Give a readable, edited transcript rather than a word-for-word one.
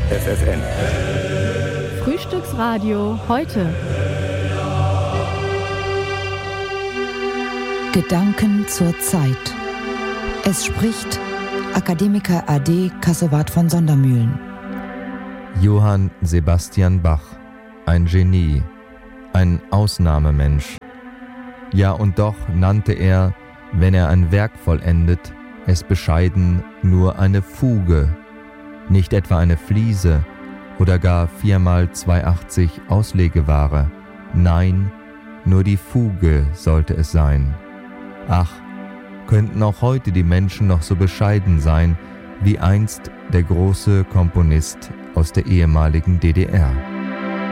FFN. Frühstücksradio heute. Gedanken zur Zeit. Es spricht Akademiker AD Kassewart von Sondermühlen. Johann Sebastian Bach, ein Genie, ein Ausnahmemensch. Ja, und doch nannte er, wenn er ein Werk vollendet, es bescheiden nur eine Fuge, nicht etwa eine Fliese oder gar 4x280 Auslegeware. Nein, nur die Fuge sollte es sein. Ach, könnten auch heute die Menschen noch so bescheiden sein, wie einst der große Komponist aus der ehemaligen DDR.